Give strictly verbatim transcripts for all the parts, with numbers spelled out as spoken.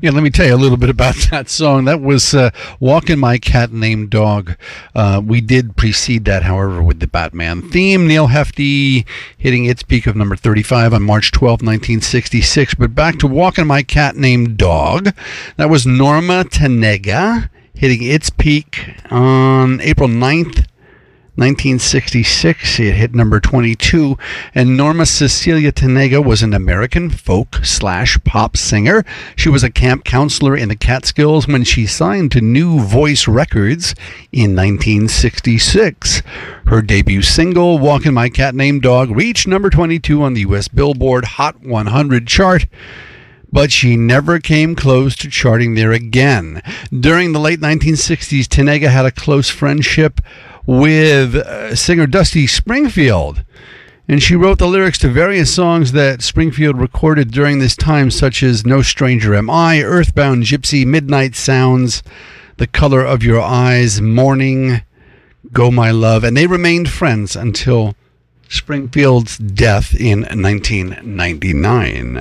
Yeah, let me tell you a little bit about that song. That was uh, Walking My Cat Named Dog. Uh, we did precede that, however, with the Batman theme. Neil Hefti hitting its peak of number thirty-five on March twelfth, nineteen sixty-six. But back to Walking My Cat Named Dog. That was Norma Tanega hitting its peak on April ninth, nineteen sixty-six. It hit number twenty-two, and Norma Cecilia Tanega was an American folk slash pop singer. She was a camp counselor in the Catskills when she signed to New Voice Records in nineteen sixty-six. Her debut single, Walking My Cat Named Dog, reached number twenty-two on the U S Billboard Hot one hundred chart, but she never came close to charting there again. During the late nineteen sixties, Tanega had a close friendship with uh, singer Dusty Springfield, and she wrote the lyrics to various songs that Springfield recorded during this time, such as No Stranger Am I, Earthbound Gypsy, Midnight Sounds, The Color of Your Eyes, Morning, Go My Love, and they remained friends until Springfield's death in nineteen ninety-nine.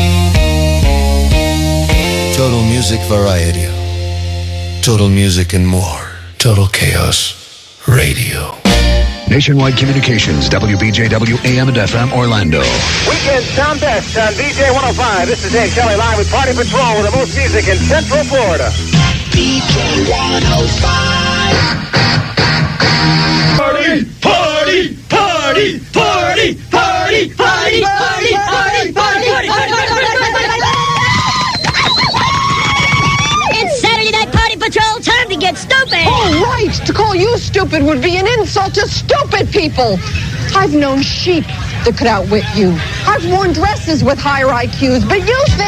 Total Music Variety. Total Music and more. Total Chaos Radio. Nationwide Communications, W B J W A M and F M, Orlando. Weekend Sound Best on V J one oh five. This is Dave Kelly live with Party Patrol with the most music in Central Florida. V J one oh five. Party, party, party, party, party, party, party, party, party, party. It's Saturday Night Party Patrol. Time to get stupid. Oh, right. To call you stupid would be an insult to stupid people. I've known sheep that could outwit you. I've worn dresses with higher I Qs, but you think